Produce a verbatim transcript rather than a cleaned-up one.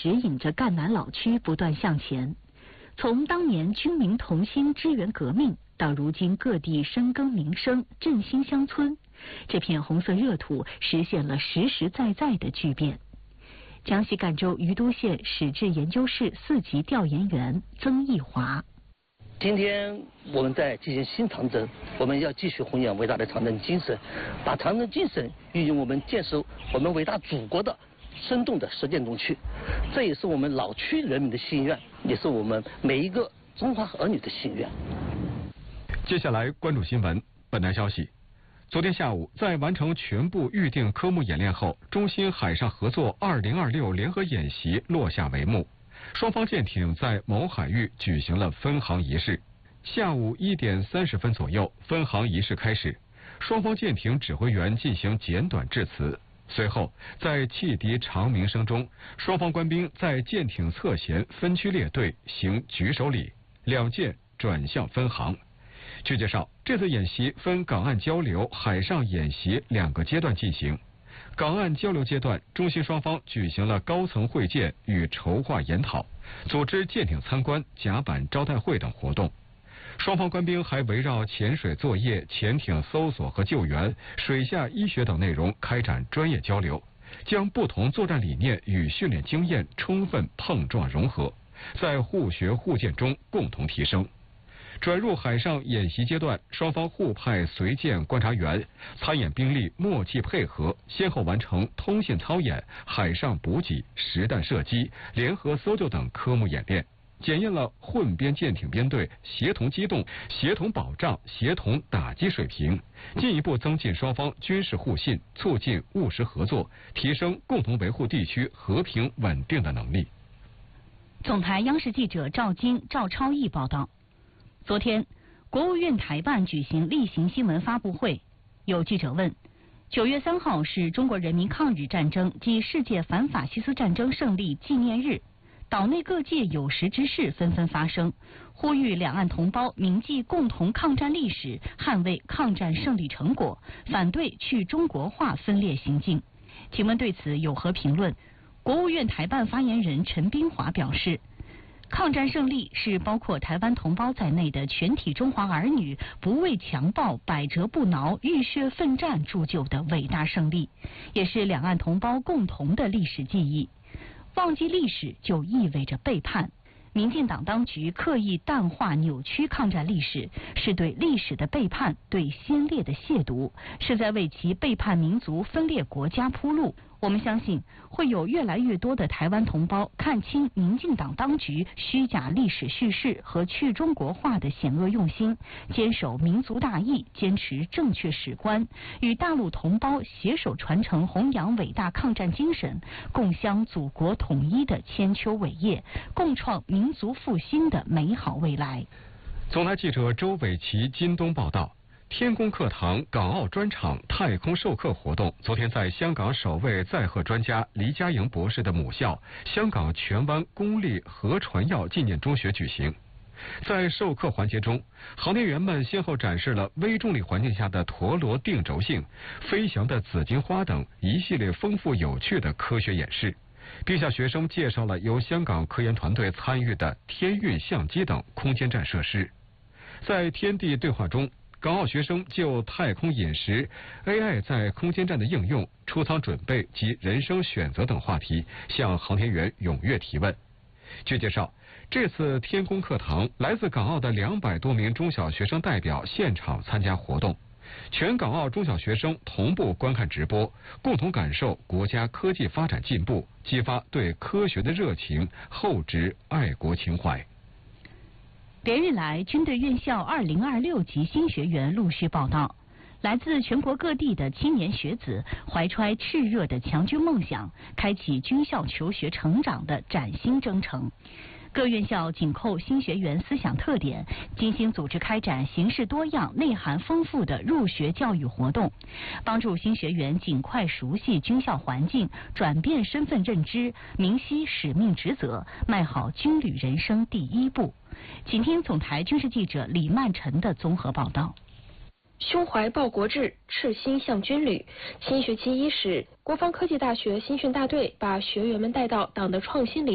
指引着赣南老区不断向前。从当年军民同心支援革命，到如今各地深耕民生、振兴乡村，这片红色热土实现了实实在在的巨变。江西赣州余都县史志研究室四级调研员曾义华。 今天我们在进行新长征，我们要继续弘扬伟大的长征精神，把长征精神运用我们建设我们伟大祖国的生动的实践中去。这也是我们老区人民的心愿，也是我们每一个中华儿女的心愿。 接下来关注新闻。本台消息，昨天下午，在完成全部预定科目演练后，中新海上合作二零二六联合演习落下帷幕。双方舰艇在某海域举行了分航仪式。下午一点三十分左右，分航仪式开始，双方舰艇指挥员进行简短致辞。随后，在汽笛长鸣声中，双方官兵在舰艇侧舷分区列队行举手礼，两舰转向分航。据介绍，这次演习分港岸交流、海上演习两个阶段进行。港岸交流阶段，中新双方举行了高层会见与筹划研讨，组织舰艇参观、甲板招待会等活动。双方官兵还围绕潜水作业、潜艇搜索和救援、水下医学等内容开展专业交流，将不同作战理念与训练经验充分碰撞融合，在互学互鉴中共同提升。转入海上演习阶段，双方互派随舰观察员，参演兵力默契配合，先后完成通信操演、海上补给、实弹射击、联合搜救等科目演练，检验了混编舰艇编队协同机动、协同保障、协同打击水平，进一步增进双方军事互信，促进务实合作，提升共同维护地区和平稳定的能力。 总台央视记者赵晶、赵超毅报道。昨天，国务院台办举行例行新闻发布会，有记者问：九月三号是中国人民抗日战争暨世界反法西斯战争胜利纪念日，岛内各界有识之士纷纷发声，呼吁两岸同胞铭记共同抗战历史，捍卫抗战胜利成果，反对去中国化分裂行径。请问对此有何评论？国务院台办发言人陈斌华表示，抗战胜利是包括台湾同胞在内的全体中华儿女不畏强暴、百折不挠、浴血奋战铸就的伟大胜利，也是两岸同胞共同的历史记忆。忘记历史就意味着背叛。民进党当局刻意淡化扭曲抗战历史，是对历史的背叛，对先烈的亵渎，是在为其背叛民族、分裂国家铺路。我们相信，会有越来越多的台湾同胞看清民进党当局虚假历史叙事和去中国化的险恶用心，坚守民族大义，坚持正确史观，与大陆同胞携手传承弘扬伟大抗战精神，共襄祖国统一的千秋伟业，共创民族复兴的美好未来。 总台记者周伟奇、金东报道。天宫课堂港澳专场太空授课活动昨天在香港首位载荷专家黎家营博士的母校香港荃湾公立何传耀纪念中学举行。在授课环节中，航天员们先后展示了微重力环境下的陀螺定轴性、飞翔的紫荆花等一系列丰富有趣的科学演示，并向学生介绍了由香港科研团队参与的天运相机等空间站设施。在天地对话中，港澳学生就太空饮食、A I 在空间站的应用、出舱准备及人生选择等话题向航天员踊跃提问。据介绍，这次天宫课堂来自港澳的两百多名中小学生代表现场参加活动，全港澳中小学生同步观看直播，共同感受国家科技发展进步，激发对科学的热情，厚植爱国情怀。 连日来，军队院校二零二六级新学员陆续报到，来自全国各地的青年学子怀揣炽热的强军梦想，开启军校求学成长的崭新征程。各院校紧扣新学员思想特点，精心组织开展形式多样、内涵丰富的入学教育活动，帮助新学员尽快熟悉军校环境，转变身份认知，明晰使命职责，迈好军旅人生第一步。请听总台军事记者李曼晨的综合报道。 胸怀报国志，赤心向军旅。新学期伊始，国防科技大学新训大队把学员们带到党的创新领